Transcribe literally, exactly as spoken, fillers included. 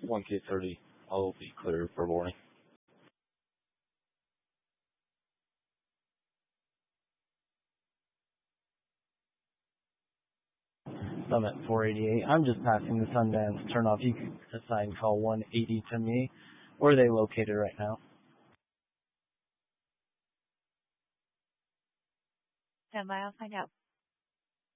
one K thirty. I'll be clear for boarding. I'm at four eighty-eight. I'm just passing the Sundance turnoff. You can assign call one eighty to me. Where are they located right now? Stand by, I'll find out.